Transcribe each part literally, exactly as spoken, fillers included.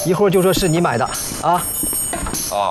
一会儿就说是你买的啊。 啊。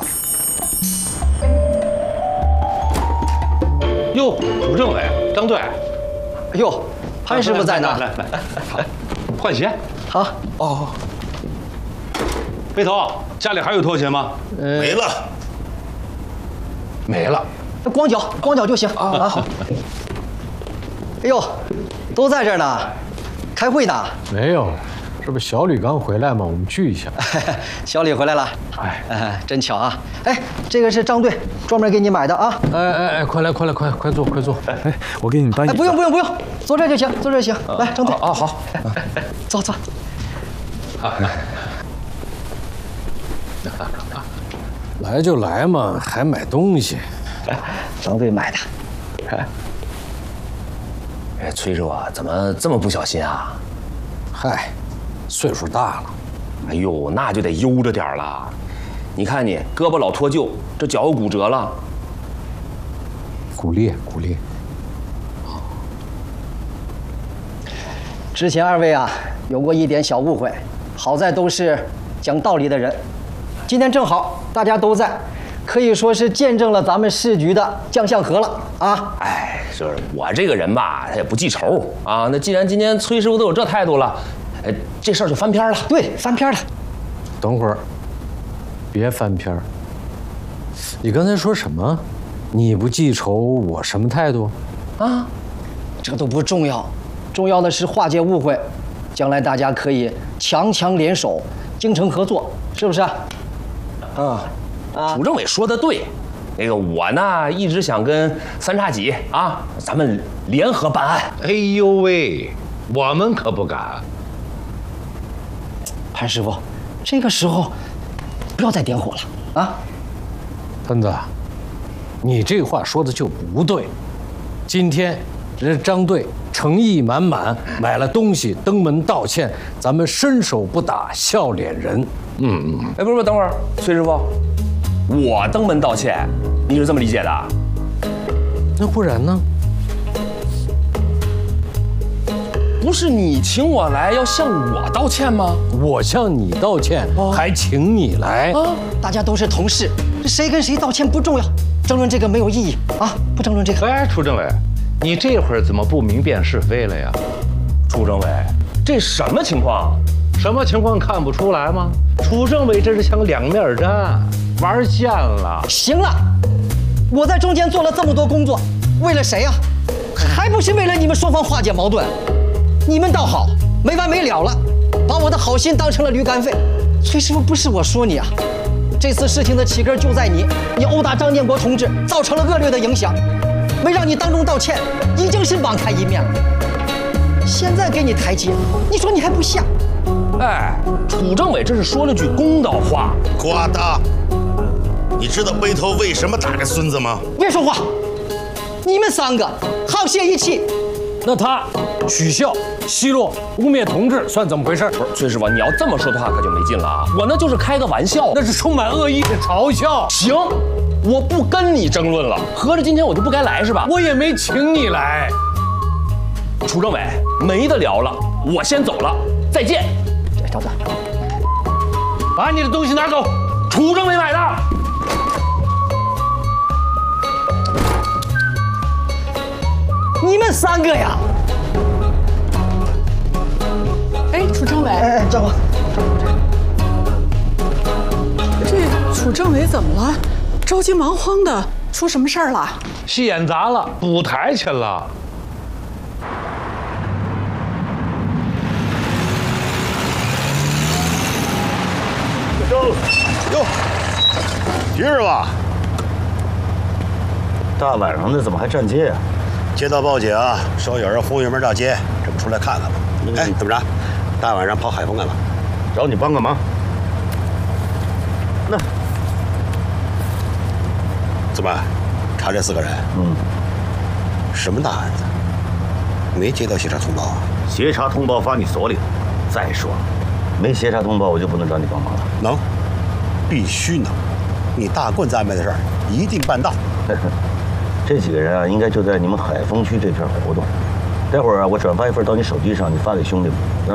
哟，朱政委、张队， 哎呦，潘师傅在呢。 来来来，好，换鞋。 好。 哦。背头，家里还有拖鞋吗？ 呃， 没了。 没了。 光脚，光脚就行啊啊。好。哎呦，都在这儿呢，开会呢。 没有，这不小吕刚回来吗？我们聚一下。 小李回来了， 哎， 哎，真巧啊！哎，这个是张队专门给你买的啊。 哎哎哎，快来快来快快坐快坐！哎，我给你搬椅哎， 子。 不用不用不用，坐这儿就行，坐这儿就行。来，张队。 啊好， 坐坐。 来就来嘛，还买东西。 张队买的。 哎，崔师傅怎么这么不小心啊？ 嗨，岁数大了。 哎呦，那就得悠着点了。你看你胳膊老脱臼，这脚又骨折了。 骨裂骨裂。 之前二位啊有过一点小误会，好在都是讲道理的人。今天正好大家都在，可以说是见证了咱们市局的将相和了啊！ 哎，就是我这个人吧，他也不记仇啊。那既然今天崔师傅都有这态度了，哎，这事儿就翻篇了。 对，翻篇了。 等会儿，别翻篇儿。你刚才说什么？你不记仇，我什么态度？ 啊，这个都不重要，重要的是化解误会，将来大家可以强强联手，精诚合作，是不是？啊， 啊，楚政委说的对。那个我呢，一直想跟三叉戟啊，咱们联合办案。 哎呦喂，我们可不敢。 潘师傅，这个时候不要再点火了啊！ 喷子，你这话说的就不对。今天人张队诚意满满买了东西登门道歉，咱们伸手不打笑脸人。 嗯嗯。 哎，不是不是，等会儿，崔师傅，我登门道歉，你是这么理解的？ 那不然呢？ 不是你请我来要向我道歉吗？ 我向你道歉，哦、还请你来啊！大家都是同事，这谁跟谁道歉不重要，争论这个没有意义啊！不争论这个。 哎，楚政委，你这会儿怎么不明辨是非了呀？ 楚政委，这什么情况？ 什么情况看不出来吗？楚政委这是想两面战，玩线了。 行了，我在中间做了这么多工作，为了谁呀、啊？还不是为了你们双方化解矛盾。你们倒好，没完没了了，把我的好心当成了驴肝肺。崔师傅，不是我说你啊，这次事情的起根就在你，你殴打张建国同志，造成了恶劣的影响，没让你当众道歉，已经是网开一面了。现在给你台阶，你说你还不下？ 哎，楚政委这是说了句公道话。 呱嗒，你知道背头为什么打这孙子吗？ 别说话，你们三个沆瀣一气。 那他取笑、奚落、污蔑同志算怎么回事？ 不是，崔师傅，你要这么说的话可就没劲了啊！我那就是开个玩笑， 那是充满恶意的嘲笑。 行，我不跟你争论了。合着今天我就不该来是吧？ 我也没请你来。 楚政委，没得聊了，我先走了，再见。 赵子， 把你的东西拿走。 楚政委买的。 你们三个呀！ 哎，楚政委， 哎哎，赵光， 这楚政委怎么了？着急忙慌的，出什么事儿了？ 戏演砸了，补台去了。 哟，徐师傅， 大晚上的怎么还站街呀？ 接到报警，说有人呼油门大街，这不出来看看吗？哎，怎么着？大晚上跑海丰干嘛？ 找你帮个忙。那怎么查这四个人？ 嗯， 什么大案子？没接到协查通报啊？ 协查通报发你所里了。再说了，没协查通报我就不能找你帮忙了。 能，必须能。你大棍子安排的事儿一定办到。 这几个人啊，应该就在你们海丰区这片活动。待会儿啊，我转发一份到你手机上，你发给兄弟们，让